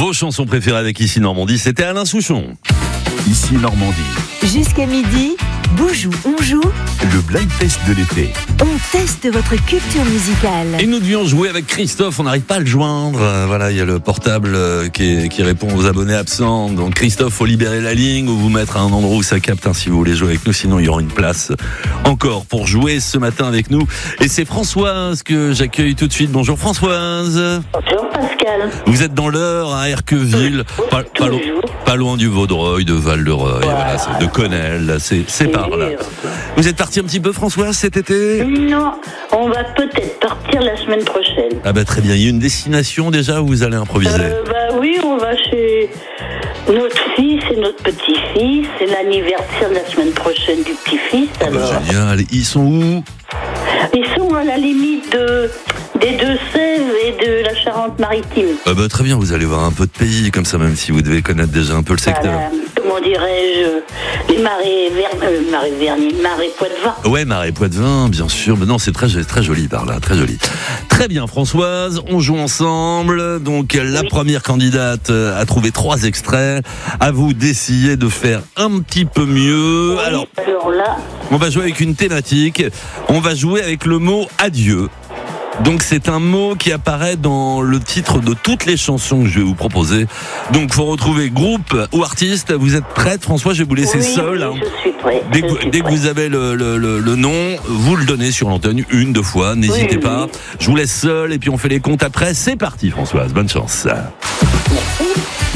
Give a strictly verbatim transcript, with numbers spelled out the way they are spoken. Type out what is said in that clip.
Vos chansons préférées avec Ici Normandie, c'était Alain Souchon. Ici Normandie. Jusqu'à midi, Boujou, on joue. Le blind test de l'été. On teste votre culture musicale. Et nous devions jouer avec Christophe, on n'arrive pas à le joindre. Euh, voilà, il y a le portable euh, qui, est, qui répond aux abonnés absents. Donc Christophe, faut libérer la ligne ou vous mettre à un endroit où ça capte hein, si vous voulez jouer avec nous. Sinon, il y aura une place encore pour jouer ce matin avec nous. Et c'est Françoise que j'accueille tout de suite. Bonjour Françoise. Bonjour Pascal. Vous êtes dans l'Eure à Erqueville, pas, pas, lo- pas loin du Vaudreuil, de Val-de-Reuil, voilà. Voilà, c'est de Connelle, c'est, c'est par là. Vous êtes parti un petit peu Françoise cet été ? Non, on va peut-être partir la semaine prochaine. Ah bah très bien, il y a une destination déjà où vous allez improviser ? euh, Bah oui, on va chez notre fils et notre petit-fils. C'est l'anniversaire de la semaine prochaine du petit-fils. Ah bah alors. génial, ils sont où ? Ils sont à la limite de, des Deux-Sèvres et de la Charente-Maritime. Ah bah très bien, vous allez voir un peu de pays comme ça, même si vous devez connaître déjà un peu le secteur. Voilà, comment dirais-je, les marais Ver- euh, marais Vernier, marais Poitevin. Ouais, Marais Poitevin, bien sûr. Mais non, c'est très, très joli par là, très joli. Très bien, Françoise, on joue ensemble. Donc, la Oui. première candidate a trouvé trois extraits. À vous d'essayer de faire un petit peu mieux. Oui, Alors, alors là, on va jouer avec une thématique. On va jouer avec le mot adieu. Donc c'est un mot qui apparaît dans le titre de toutes les chansons que je vais vous proposer. Donc faut retrouver groupe ou artiste. Vous êtes prête, François ? Je vais vous laisser oui, seul. oui, hein. je suis prêt. Dès, je que, suis dès que prêt. vous avez le, le, le, le nom, vous le donnez sur l'antenne une, deux fois. N'hésitez Oui, pas. oui. Je vous laisse seul et puis on fait les comptes après. C'est parti, Françoise. Bonne chance. Merci.